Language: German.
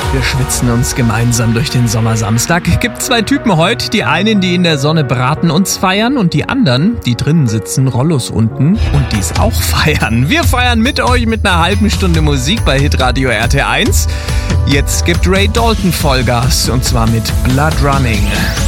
Wir schwitzen uns gemeinsam durch den Sommersamstag. Gibt zwei Typen heute. Die einen, die in der Sonne braten und feiern, und die anderen, die drinnen sitzen, Rollos unten und dies auch feiern. Wir feiern mit euch mit einer halben Stunde Musik bei Hitradio RT1. Jetzt gibt Ray Dalton Vollgas, und zwar mit Blood Running.